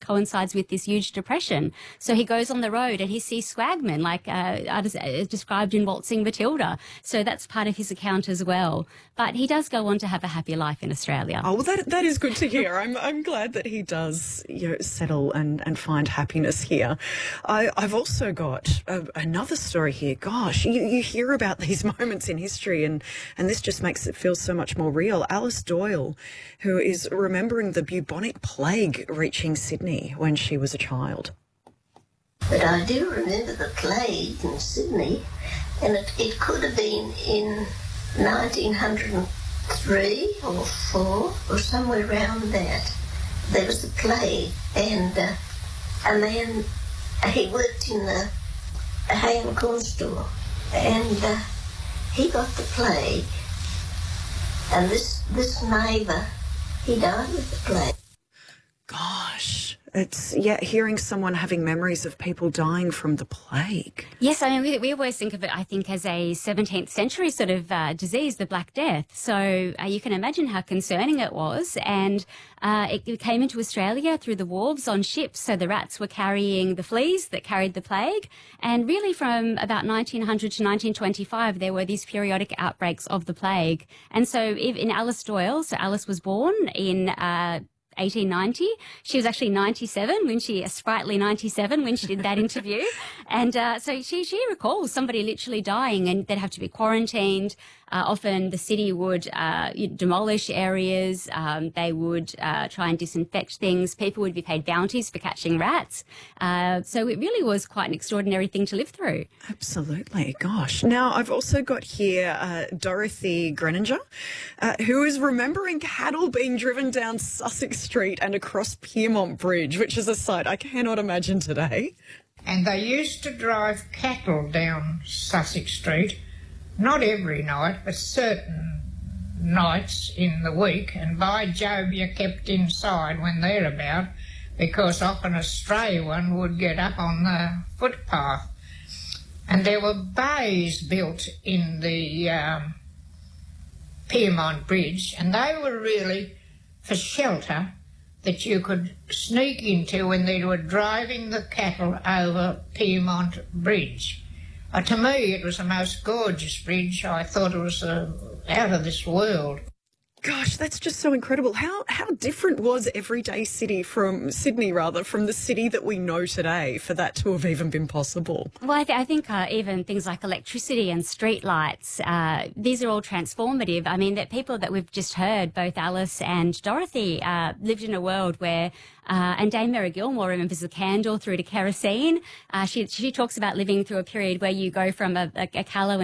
coincides with this huge depression. So he goes on the road and he sees swagmen, like described in Waltzing Matilda. So that's part of his account as well. But he does go on to have a happy life in Australia. Oh, well, that is good to hear. I'm glad that he does, settle and find happiness here. I've also got another story here. Gosh, you hear about these moments in history and this just makes it feel so much more real. Alice Doyle, who is remembering the bubonic plague reaching Sydney when she was a child. But I do remember the plague in Sydney, and it could have been in 1903 or 4 or somewhere around that. There was a plague, and a man, he worked in a hay and corn store, and he got the plague, and this neighbour, he died with the plague. Gosh, it's, hearing someone having memories of people dying from the plague. Yes, I mean, we always think of it, I think, as a 17th century sort of disease, the Black Death. So you can imagine how concerning it was. And it came into Australia through the wharves on ships. So the rats were carrying the fleas that carried the plague. And really from about 1900 to 1925, there were these periodic outbreaks of the plague. And so in Alice Doyle, so Alice was born in 1890. She was actually 97 when she, a sprightly 97 when she did that interview. And so she recalls somebody literally dying, and they'd have to be quarantined. Often the city would demolish areas. They would try and disinfect things. People would be paid bounties for catching rats. So it really was quite an extraordinary thing to live through. Absolutely. Gosh. Now, I've also got here Dorothy Greninger, who is remembering cattle being driven down Sussex Street and across Piermont Bridge, which is a sight I cannot imagine today. And they used to drive cattle down Sussex Street. Not every night, but certain nights in the week, and by Jove, you're kept inside when they're about, because often a stray one would get up on the footpath. And there were bays built in the Piermont Bridge, and they were really for shelter that you could sneak into when they were driving the cattle over Piermont Bridge. To me, it was the most gorgeous bridge. I thought it was out of this world. Gosh, that's just so incredible. How different was everyday Sydney from the city that we know today for that to have even been possible? Well, I think even things like electricity and street lights, these are all transformative. I mean, that people that we've just heard, both Alice and Dorothy, lived in a world where and Dame Mary Gilmore remembers the candle through to kerosene. She talks about living through a period where you go from a tallow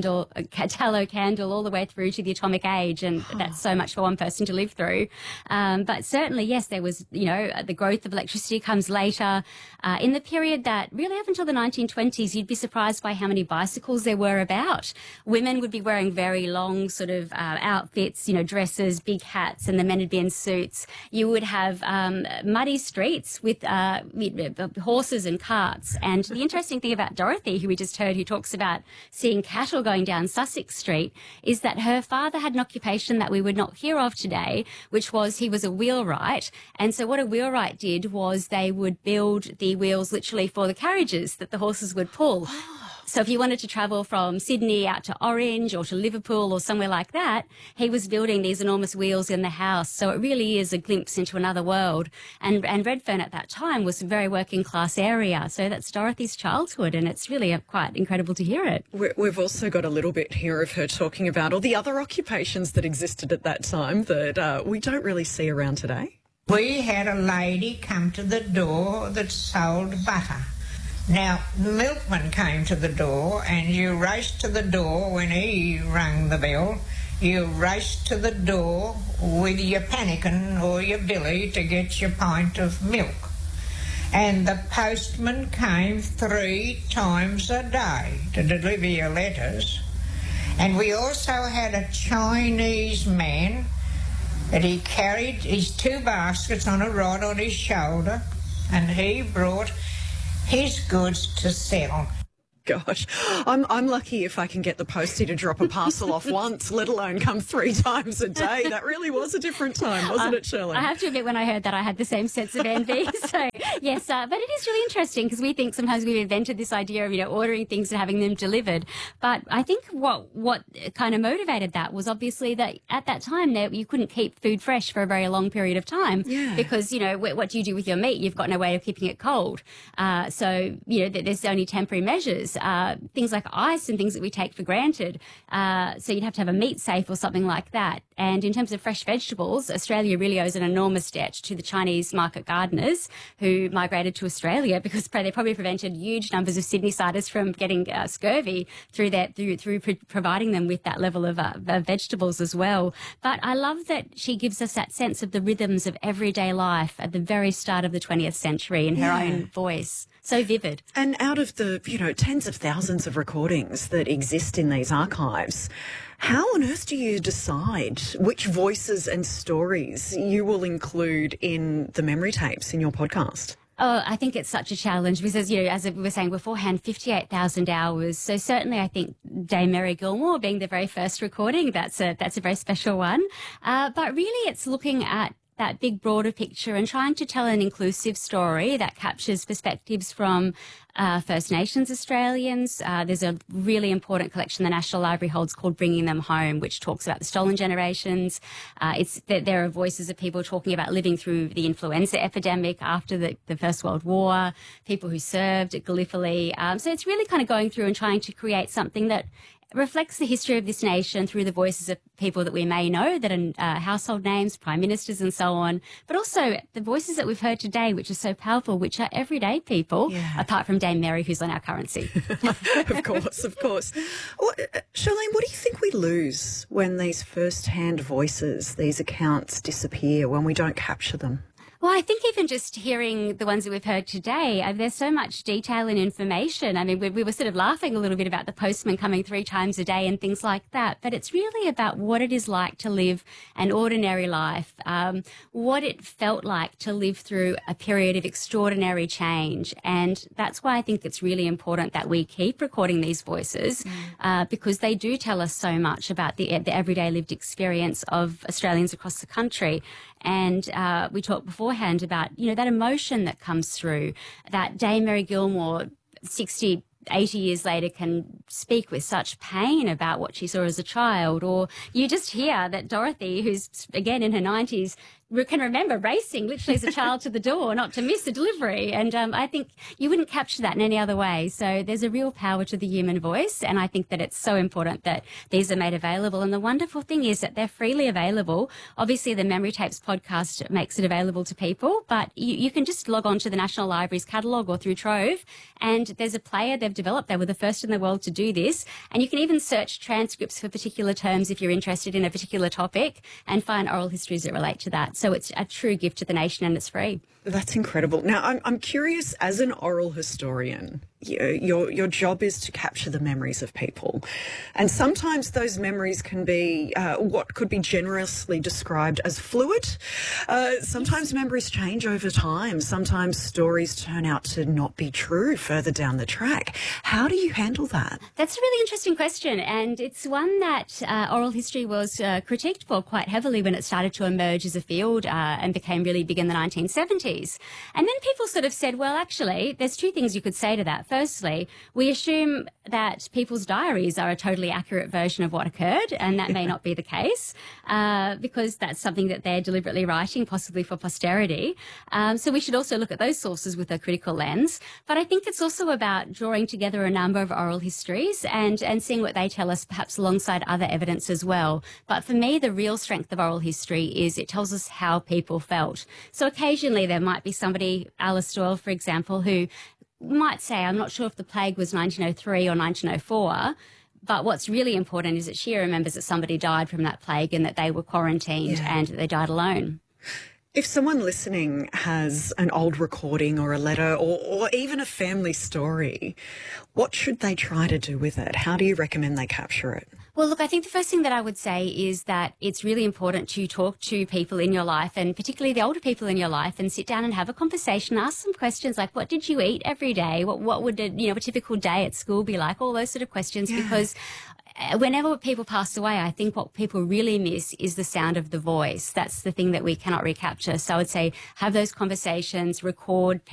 candle all the way through to the atomic age, and that's so much for one person to live through. But certainly, yes, there was, the growth of electricity comes later. In the period that really up until the 1920s, you'd be surprised by how many bicycles there were about. Women would be wearing very long sort of outfits, dresses, big hats, and the men would be in suits. You would have muddy streets with horses and carts. And the interesting thing about Dorothy, who we just heard, who talks about seeing cattle going down Sussex Street, is that her father had an occupation that we would not hear of today, which was he was a wheelwright. And so what a wheelwright did was they would build the wheels literally for the carriages that the horses would pull. So if you wanted to travel from Sydney out to Orange or to Liverpool or somewhere like that, he was building these enormous wheels in the house. So it really is a glimpse into another world. And Redfern at that time was a very working class area. So that's Dorothy's childhood, and it's really quite incredible to hear it. We've also got a little bit here of her talking about all the other occupations that existed at that time that we don't really see around today. We had a lady come to the door that sold butter. Now, the milkman came to the door, and you raced to the door when he rang the bell. You raced to the door with your pannikin or your billy to get your pint of milk. And the postman came 3 times a day to deliver your letters. And we also had a Chinese man that he carried his 2 baskets on a rod on his shoulder, and he brought his goods to sell. Gosh, I'm lucky if I can get the postie to drop a parcel off once, let alone come 3 times a day. That really was a different time, wasn't it, Shirley? I have to admit, when I heard that, I had the same sense of envy. So, yes, but it is really interesting because we think sometimes we've invented this idea of, ordering things and having them delivered. But I think what kind of motivated that was obviously that at that time you couldn't keep food fresh for a very long period of time because, what do you do with your meat? You've got no way of keeping it cold. So, there's only temporary measures, things like ice and things that we take for granted. So you'd have to have a meat safe or something like that. And in terms of fresh vegetables, Australia really owes an enormous debt to the Chinese market gardeners who migrated to Australia because they probably prevented huge numbers of Sydneysiders from getting scurvy through providing them with that level of vegetables as well. But I love that she gives us that sense of the rhythms of everyday life at the very start of the 20th century in her own voice. So vivid. And out of the, tens of thousands of recordings that exist in these archives, how on earth do you decide which voices and stories you will include in the memory tapes in your podcast? Oh, I think it's such a challenge because, as we were saying beforehand, 58,000 hours. So certainly I think Dame Mary Gilmore being the very first recording, that's a very special one. But really it's looking at that big broader picture and trying to tell an inclusive story that captures perspectives from First Nations Australians. There's a really important collection the National Library holds called Bringing Them Home, which talks about the stolen generations. There are voices of people talking about living through the influenza epidemic after the First World War, people who served at Gallipoli. So it's really kind of going through and trying to create something that reflects the history of this nation through the voices of people that we may know that are household names, prime ministers and so on, but also the voices that we've heard today, which are so powerful, which are everyday people, apart from Dame Mary, who's on our currency. Of course. Charlene, what do you think we lose when these first-hand voices, these accounts disappear, when we don't capture them? Well, I think even just hearing the ones that we've heard today, there's so much detail and information. I mean, we were sort of laughing a little bit about the postman coming 3 times a day and things like that. But it's really about what it is like to live an ordinary life, what it felt like to live through a period of extraordinary change. And that's why I think it's really important that we keep recording these voices because they do tell us so much about the everyday lived experience of Australians across the country. And we talked beforehand about, that emotion that comes through, that Dame Mary Gilmore, 80 years later, can speak with such pain about what she saw as a child. Or you just hear that Dorothy, who's, again, in her 90s, can remember racing literally as a child to the door, not to miss a delivery. And I think you wouldn't capture that in any other way. So there's a real power to the human voice. And I think that it's so important that these are made available. And the wonderful thing is that they're freely available. Obviously, the Memory Tapes podcast makes it available to people, but you can just log on to the National Library's catalogue or through Trove. And there's a player they've developed. They were the first in the world to do this. And you can even search transcripts for particular terms if you're interested in a particular topic and find oral histories that relate to that. So it's a true gift to the nation and it's free. That's incredible. Now, I'm curious, as an oral historian, your job is to capture the memories of people. And sometimes those memories can be what could be generously described as fluid. Sometimes memories change over time. Sometimes stories turn out to not be true further down the track. How do you handle that? That's a really interesting question. And it's one that oral history was critiqued for quite heavily when it started to emerge as a field and became really big in the 1970s. And then people sort of said, well, actually, there's 2 things you could say to that. Firstly, we assume that people's diaries are a totally accurate version of what occurred, and that may not be the case because that's something that they're deliberately writing, possibly for posterity. So we should also look at those sources with a critical lens. But I think it's also about drawing together a number of oral histories and seeing what they tell us, perhaps alongside other evidence as well. But for me, the real strength of oral history is it tells us how people felt. So occasionally there might be somebody, Alice Doyle, for example, who might say, I'm not sure if the plague was 1903 or 1904, but what's really important is that she remembers that somebody died from that plague and that they were quarantined and that they died alone. If someone listening has an old recording or a letter or even a family story, what should they try to do with it? How do you recommend they capture it? Well, look, I think the first thing that I would say is that it's really important to talk to people in your life, and particularly the older people in your life, and sit down and have a conversation, ask some questions like, what did you eat every day? What would a typical day at school be like? All those sort of questions, because whenever people pass away, I think what people really miss is the sound of the voice. That's the thing that we cannot recapture. So I would say have those conversations, record